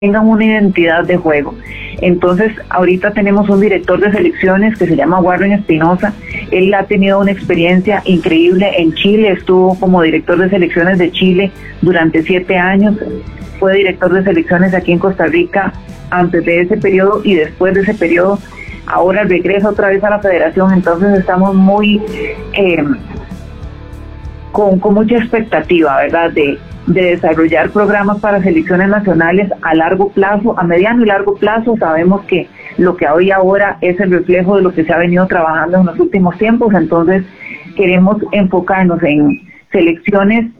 tengan una identidad de juego. Entonces, ahorita tenemos un director de selecciones que se llama Warren Espinosa. Él ha tenido una experiencia increíble en Chile, estuvo como director de selecciones de Chile durante 7 años, fue director de selecciones aquí en Costa Rica antes de ese periodo y después de ese periodo. Ahora regresa otra vez a la federación, entonces estamos muy con mucha expectativa, ¿verdad?, de desarrollar programas para selecciones nacionales a largo plazo, a mediano y largo plazo. Sabemos que lo que hay ahora es el reflejo de lo que se ha venido trabajando en los últimos tiempos, entonces queremos enfocarnos en selecciones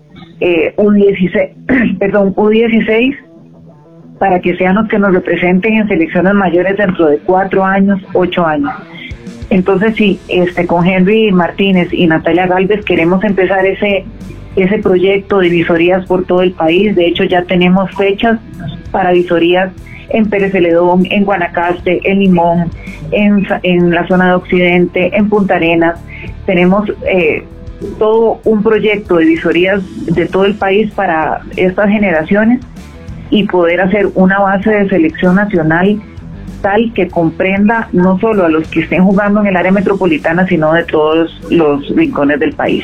U16, para que sean los que nos representen en selecciones mayores dentro de 4 años, 8 años. Entonces sí, con Henry Martínez y Natalia Gálvez queremos empezar ese proyecto de visorías por todo el país. De hecho, ya tenemos fechas para visorías en Pérez Celedón, en Guanacaste, en Limón, en la zona de Occidente, en Punta Arenas. Tenemos todo un proyecto de visorías de todo el país para estas generaciones y poder hacer una base de selección nacional tal que comprenda no solo a los que estén jugando en el área metropolitana, sino de todos los rincones del país.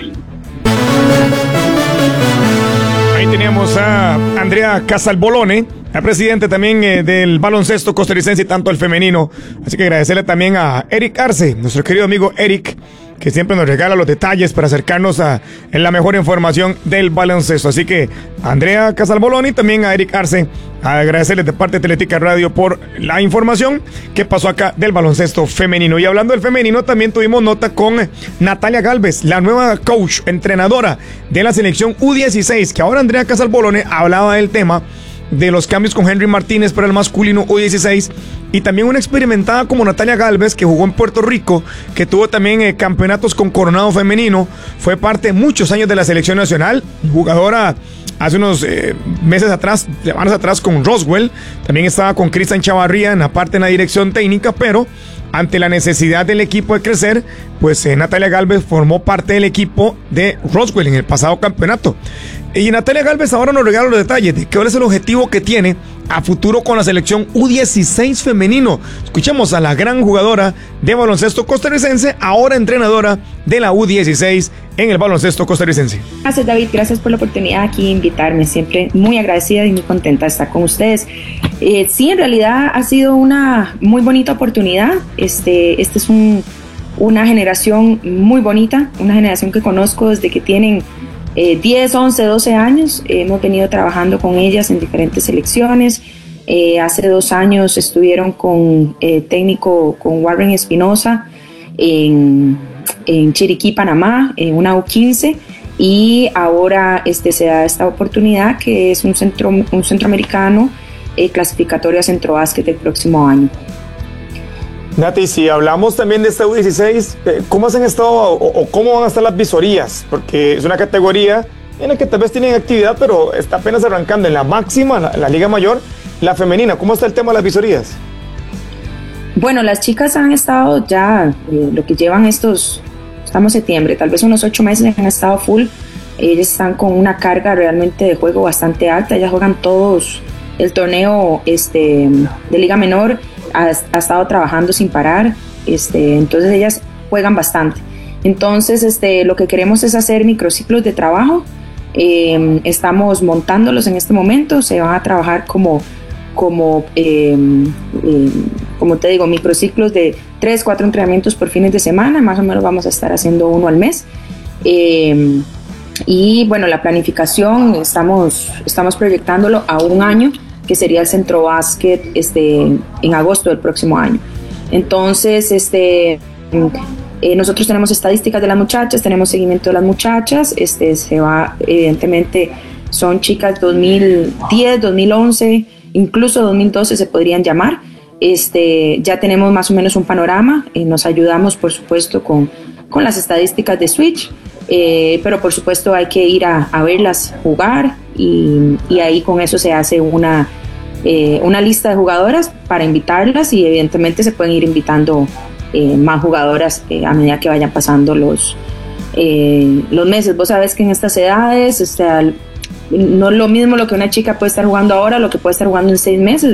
Ahí teníamos a Andrea Casalbolone, la presidente también del baloncesto costarricense y tanto el femenino. Así que agradecerle también a Eric Arce, nuestro querido amigo Eric, que siempre nos regala los detalles para acercarnos en la mejor información del baloncesto. Así que a Andrea Casalbolone y también a Eric Arce, a agradecerles de parte de Teletica Radio por la información que pasó acá del baloncesto femenino. Y hablando del femenino, también tuvimos nota con Natalia Gálvez, la nueva coach, entrenadora de la selección U16, que ahora Andrea Casalbolone hablaba del tema de los cambios con Henry Martínez para el masculino U16, y también una experimentada como Natalia Gálvez, que jugó en Puerto Rico, que tuvo también campeonatos con Coronado femenino, fue parte de muchos años de la selección nacional, jugadora hace unos semanas atrás con Roswell, también estaba con Cristian Chavarría en la parte de la dirección técnica, pero ante la necesidad del equipo de crecer, pues Natalia Gálvez formó parte del equipo de Roswell en el pasado campeonato. Y Natalia Gálvez ahora nos regala los detalles de cuál es el objetivo que tiene a futuro con la selección U16 femenino. Escuchemos a la gran jugadora de baloncesto costarricense, ahora entrenadora de la U16 en el baloncesto costarricense. Gracias, David, gracias por la oportunidad aquí de invitarme, siempre muy agradecida y muy contenta de estar con ustedes. Sí, en realidad ha sido una muy bonita oportunidad. Este es una generación muy bonita, una generación que conozco desde que tienen 10, 11, 12 años. Hemos venido trabajando con ellas en diferentes selecciones. Hace 2 años estuvieron con técnico con Warren Espinosa en Chiriquí, Panamá, en una U15, y ahora se da esta oportunidad que es un centroamericano clasificatorio a Centrobásquet el próximo año. Nati, si hablamos también de esta U16, ¿cómo han estado o cómo van a estar las visorías? Porque es una categoría en la que tal vez tienen actividad, pero está apenas arrancando en la máxima, la Liga Mayor, la femenina. ¿Cómo está el tema de las visorías? Bueno, las chicas han estado ya, lo que llevan estamos septiembre, tal vez unos 8 meses han estado full. Ellas están con una carga realmente de juego bastante alta. Ellas juegan todos el torneo de Liga Menor. Ha estado trabajando sin parar, entonces ellas juegan bastante. Entonces lo que queremos es hacer microciclos de trabajo. Estamos montándolos en este momento. Se van a trabajar como te digo, microciclos de 3, 4 entrenamientos por fines de semana. Más o menos vamos a estar haciendo uno al mes. Y bueno, la planificación estamos proyectándolo a 1 año, que sería el Centrobásquet en agosto del próximo año. Entonces, nosotros tenemos estadísticas de las muchachas, tenemos seguimiento de las muchachas. Evidentemente, son chicas 2010, 2011, incluso 2012 se podrían llamar. Ya tenemos más o menos un panorama. Nos ayudamos, por supuesto, con las estadísticas de Switch. Pero por supuesto hay que ir a verlas jugar y ahí con eso se hace una lista de jugadoras para invitarlas, y evidentemente se pueden ir invitando más jugadoras a medida que vayan pasando los meses. Vos sabés que en estas edades no es lo mismo lo que una chica puede estar jugando ahora, lo que puede estar jugando en 6 meses.